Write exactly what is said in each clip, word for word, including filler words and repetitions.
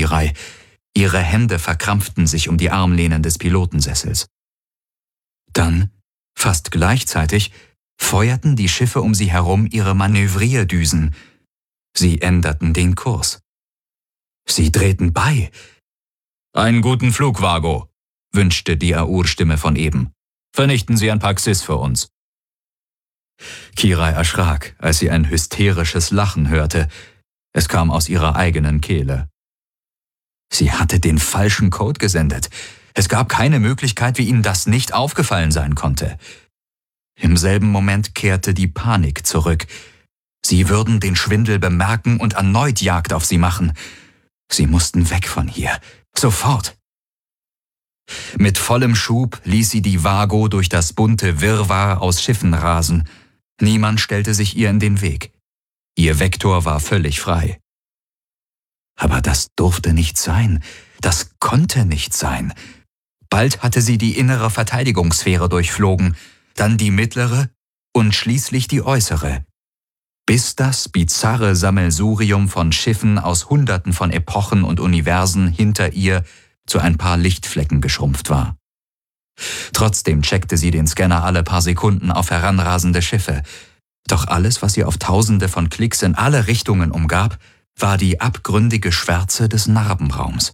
Kirai. Ihre Hände verkrampften sich um die Armlehnen des Pilotensessels. Dann, fast gleichzeitig, feuerten die Schiffe um sie herum ihre Manövrierdüsen. Sie änderten den Kurs. Sie drehten bei. »Einen guten Flug, Vago«, wünschte die Aur-Stimme von eben. »Vernichten Sie ein paar Xyz für uns.« Kirai erschrak, als sie ein hysterisches Lachen hörte. Es kam aus ihrer eigenen Kehle. Sie hatte den falschen Code gesendet. Es gab keine Möglichkeit, wie ihnen das nicht aufgefallen sein konnte. Im selben Moment kehrte die Panik zurück. Sie würden den Schwindel bemerken und erneut Jagd auf sie machen. Sie mussten weg von hier. Sofort. Mit vollem Schub ließ sie die Vago durch das bunte Wirrwarr aus Schiffen rasen. Niemand stellte sich ihr in den Weg. Ihr Vektor war völlig frei. Aber das durfte nicht sein. Das konnte nicht sein. Bald hatte sie die innere Verteidigungssphäre durchflogen, dann die mittlere und schließlich die äußere. Bis das bizarre Sammelsurium von Schiffen aus Hunderten von Epochen und Universen hinter ihr zu ein paar Lichtflecken geschrumpft war. Trotzdem checkte sie den Scanner alle paar Sekunden auf heranrasende Schiffe. Doch alles, was sie auf Tausende von Klicks in alle Richtungen umgab, war die abgründige Schwärze des Narbenraums.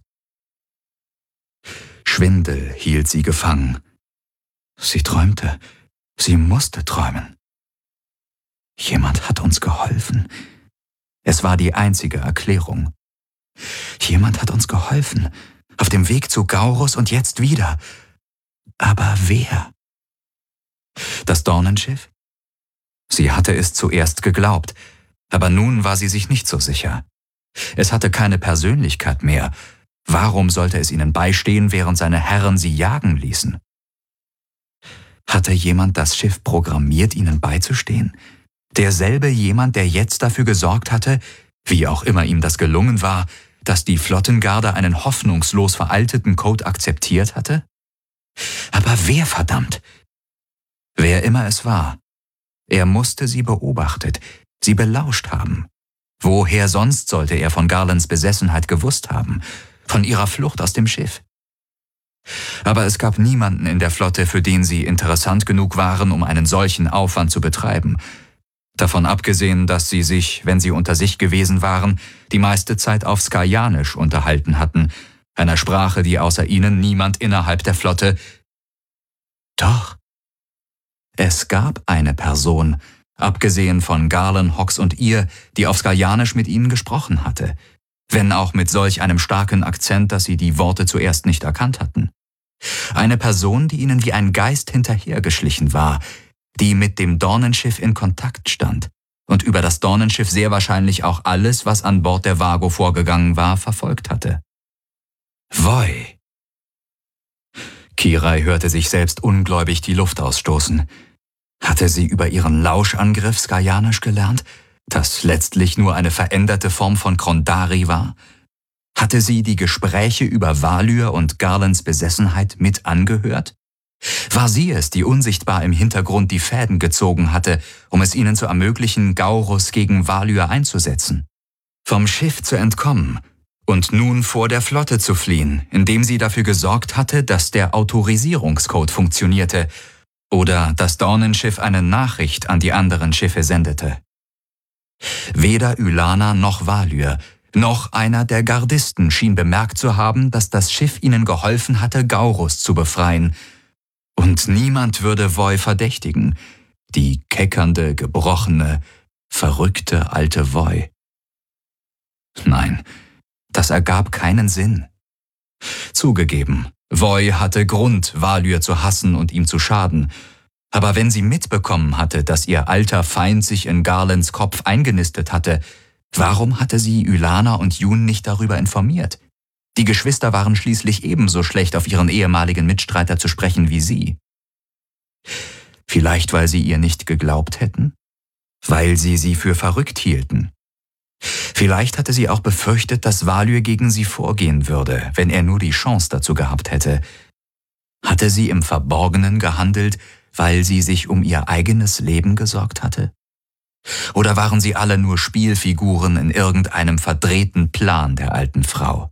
Schwindel hielt sie gefangen. Sie träumte. Sie musste träumen. Jemand hat uns geholfen. Es war die einzige Erklärung. Jemand hat uns geholfen. Auf dem Weg zu Gaurus und jetzt wieder. Aber wer? Das Dornenschiff? Sie hatte es zuerst geglaubt, aber nun war sie sich nicht so sicher. Es hatte keine Persönlichkeit mehr. Warum sollte es ihnen beistehen, während seine Herren sie jagen ließen? Hatte jemand das Schiff programmiert, ihnen beizustehen? Derselbe jemand, der jetzt dafür gesorgt hatte, wie auch immer ihm das gelungen war, dass die Flottengarde einen hoffnungslos veralteten Code akzeptiert hatte? Aber wer, verdammt? Wer immer es war, er musste sie beobachtet, sie belauscht haben. Woher sonst sollte er von Garlands Besessenheit gewusst haben? Von ihrer Flucht aus dem Schiff? Aber es gab niemanden in der Flotte, für den sie interessant genug waren, um einen solchen Aufwand zu betreiben. Davon abgesehen, dass sie sich, wenn sie unter sich gewesen waren, die meiste Zeit auf Skajanisch unterhalten hatten, einer Sprache, die außer ihnen niemand innerhalb der Flotte... Doch, es gab eine Person, abgesehen von Garlan, Hox und ihr, die auf Skajanisch mit ihnen gesprochen hatte, wenn auch mit solch einem starken Akzent, dass sie die Worte zuerst nicht erkannt hatten. Eine Person, die ihnen wie ein Geist hinterhergeschlichen war, die mit dem Dornenschiff in Kontakt stand und über das Dornenschiff sehr wahrscheinlich auch alles, was an Bord der Vago vorgegangen war, verfolgt hatte. Voi. Kirai hörte sich selbst ungläubig die Luft ausstoßen. Hatte sie über ihren Lauschangriff Skajanisch gelernt, das letztlich nur eine veränderte Form von Krondari war? Hatte sie die Gespräche über Valyr und Garlands Besessenheit mit angehört? War sie es, die unsichtbar im Hintergrund die Fäden gezogen hatte, um es ihnen zu ermöglichen, Gaurus gegen Valyr einzusetzen? Vom Schiff zu entkommen und nun vor der Flotte zu fliehen, indem sie dafür gesorgt hatte, dass der Autorisierungscode funktionierte oder das Dornenschiff eine Nachricht an die anderen Schiffe sendete. Weder Ylana noch Valyr, noch einer der Gardisten schien bemerkt zu haben, dass das Schiff ihnen geholfen hatte, Gaurus zu befreien. Und niemand würde Voi verdächtigen, die keckernde, gebrochene, verrückte alte Voi. Nein, das ergab keinen Sinn. Zugegeben, Voi hatte Grund, Valyr zu hassen und ihm zu schaden. Aber wenn sie mitbekommen hatte, dass ihr alter Feind sich in Garlands Kopf eingenistet hatte, warum hatte sie Ylana und Jun nicht darüber informiert? Die Geschwister waren schließlich ebenso schlecht auf ihren ehemaligen Mitstreiter zu sprechen wie sie. Vielleicht, weil sie ihr nicht geglaubt hätten? Weil sie sie für verrückt hielten? Vielleicht hatte sie auch befürchtet, dass Valyr gegen sie vorgehen würde, wenn er nur die Chance dazu gehabt hätte. Hatte sie im Verborgenen gehandelt, weil sie sich um ihr eigenes Leben gesorgt hatte? Oder waren sie alle nur Spielfiguren in irgendeinem verdrehten Plan der alten Frau?